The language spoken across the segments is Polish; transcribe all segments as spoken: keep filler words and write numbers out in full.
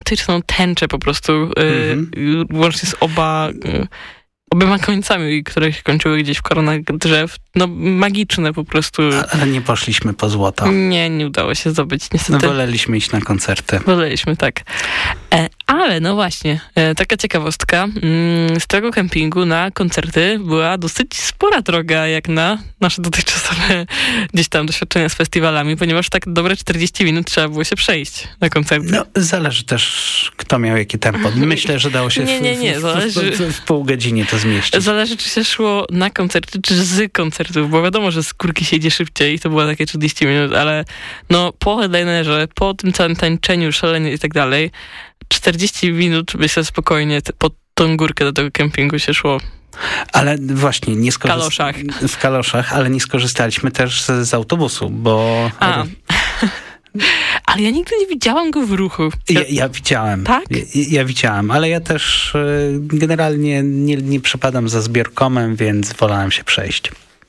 gigantyczną tęczę po prostu, mm-hmm. łącznie z oba... obyma końcami, które się kończyły gdzieś w koronach drzew. No magiczne po prostu. Ale nie poszliśmy po złoto. Nie, nie udało się zdobyć niestety. No woleliśmy iść na koncerty. Woleliśmy, tak. E, ale no właśnie, e, taka ciekawostka. Mm, z tego kempingu na koncerty była dosyć spora droga, jak na nasze dotychczasowe gdzieś tam doświadczenia z festiwalami, ponieważ tak dobre czterdzieści minut trzeba było się przejść na koncerty. No zależy też, kto miał jakie tempo. Myślę, że dało się nie, nie, nie. W, zależy... w, w, w pół godziny to zmieścić. Zależy, czy się szło na koncerty, czy z koncertów, bo wiadomo, że z górki się idzie szybciej i to było takie trzydzieści minut, ale no po headlinerze, po tym całym tańczeniu, szaleniu i tak dalej, czterdzieści minut, myślę, spokojnie po tą górkę do tego kempingu się szło. Ale właśnie nie skorzystaliśmy... W kaloszach. W kaloszach, ale nie skorzystaliśmy też z, z autobusu, bo... A. Ale ja nigdy nie widziałam go w ruchu. Ja, ja widziałem. Tak? Ja, ja widziałem, ale ja też y, generalnie nie, nie przepadam za zbiorkomem, więc wolałem się przejść.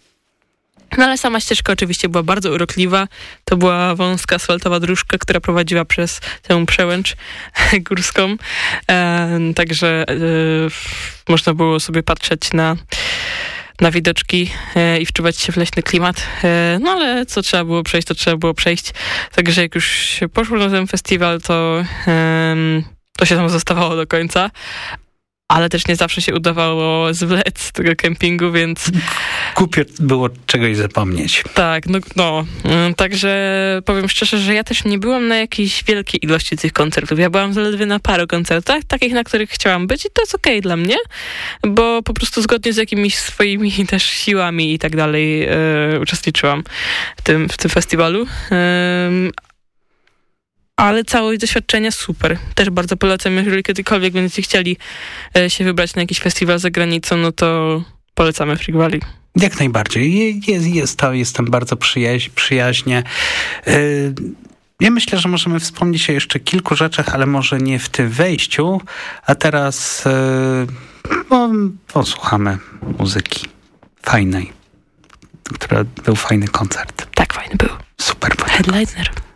No ale sama ścieżka oczywiście była bardzo urokliwa. To była wąska asfaltowa dróżka, która prowadziła przez tę przełęcz górską. E, także e, można było sobie patrzeć na na widoczki e, i wczuwać się w leśny klimat. E, no ale co trzeba było przejść, to trzeba było przejść. Także jak już się poszło na ten festiwal, to, e, to się tam zostawało do końca. Ale też nie zawsze się udawało zwlec z tego kempingu, więc... Głupio było czegoś zapomnieć. Tak, no, no. Także powiem szczerze, że ja też nie byłam na jakiejś wielkiej ilości tych koncertów. Ja byłam zaledwie na paru koncertach, takich, na których chciałam być i to jest okej dla mnie, bo po prostu zgodnie z jakimiś swoimi też siłami i tak dalej e, uczestniczyłam w tym, w tym festiwalu. E, Ale całość doświadczenia super. Też bardzo polecam, jeżeli kiedykolwiek będziecie chcieli się wybrać na jakiś festiwal za granicą, no to polecamy Freak Valley. Jak najbardziej. Jest, jest to, jestem bardzo przyjaź, przyjaźnie. Yy, ja myślę, że możemy wspomnieć o jeszcze kilku rzeczach, ale może nie w tym wejściu. A teraz yy, no, posłuchamy muzyki fajnej, która był fajny koncert. Tak, fajny był. Super. Headliner.